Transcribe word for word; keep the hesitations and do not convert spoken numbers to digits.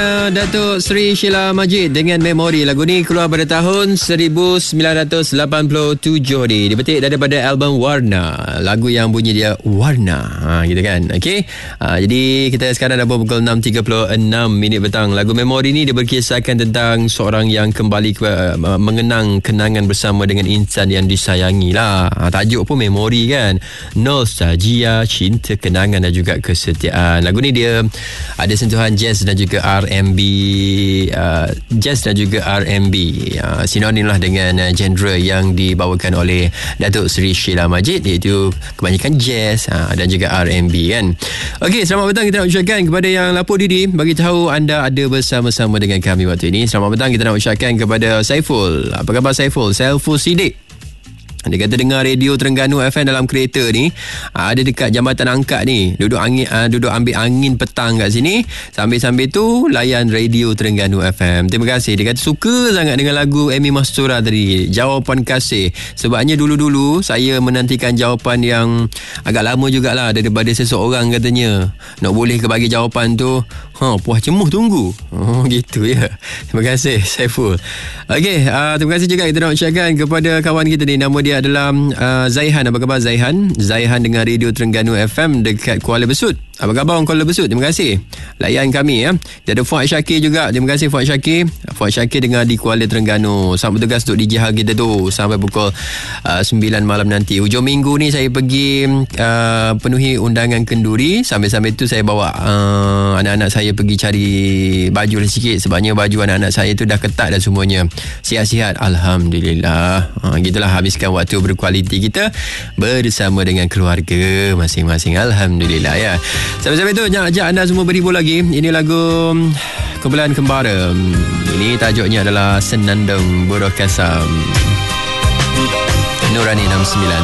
Datuk Seri Sheila Majid dengan Memori. Lagu ni keluar pada tahun seribu sembilan ratus lapan puluh tujuh ni. Dipetik daripada album Warna. Lagu yang bunyi dia Warna. Ha, gitu kan. Okey. Ha, jadi kita sekarang dah pukul enam tiga puluh enam minit petang. Lagu Memori ni dia berkisahkan tentang seorang yang kembali ke, uh, mengenang kenangan bersama dengan insan yang disayangi lah. Ha, tajuk pun Memori kan. Nostalgia, cinta, kenangan dan juga kesetiaan. Lagu ni dia ada sentuhan jazz dan juga R and B, uh, jazz dan juga R and B, uh, sinonim lah dengan uh, genre yang dibawakan oleh Datuk Seri Sheila Majid, iaitu kebanyakan jazz uh, dan juga R and B kan. Okey, selamat petang kita nak ucapkan kepada yang lapor diri bagi tahu anda ada bersama-sama dengan kami waktu ini. Selamat petang kita nak ucapkan kepada Saiful. Apa khabar Saiful? Saiful Sidik. Dia kata dengar radio Terengganu F M dalam kereta ni, ada dekat jambatan angkat ni, duduk angin, duduk ambil angin petang kat sini, sambil-sambil tu layan radio Terengganu F M. Terima kasih. Dia kata suka sangat dengan lagu Amy Mastura tadi, Jawapan Kasih. Sebabnya dulu-dulu saya menantikan jawapan yang agak lama jugalah daripada seseorang katanya. Nak boleh ke bagi jawapan tu, ha, puas cemuh tunggu. Oh gitu ya. Terima kasih Saiful. Okey, uh, terima kasih juga kita nak ucapkan kepada kawan kita ni, nama dia adalah uh, Zaihan. Apa khabar Zaihan? Zaihan dengan Radio Terengganu F M dekat Kuala Besut. Apa khabar orang Kuala Besut? Terima kasih layan kami ya. Kita ada Fuad Syakir juga. Terima kasih Fuad Syakir. Fuad Syakir dengar di Kuala Terengganu. Selamat bertugas untuk D J Hal kita tu sampai pukul uh, sembilan malam nanti. Hujung minggu ni saya pergi uh, penuhi undangan kenduri. Sambil-sambil tu saya bawa uh, anak-anak saya pergi cari baju lah sikit. Sebabnya baju anak-anak saya tu dah ketat dah semuanya. Sihat-sihat Alhamdulillah. uh, Gitulah habiskan waktu berkualiti kita bersama dengan keluarga masing-masing. Alhamdulillah ya. Sampai-sampai tu nak ajak anda semua berhibur lagi. Ini lagu kumpulan Kembara. Ini tajuknya adalah Senandung Buruh Kasam. Nurani enam sembilan.